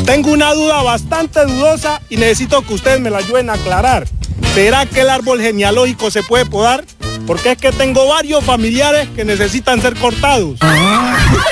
Tengo una duda bastante dudosa y necesito que ustedes me la ayuden a aclarar. ¿Será que el árbol genealógico se puede podar? Porque es que tengo varios familiares que necesitan ser cortados.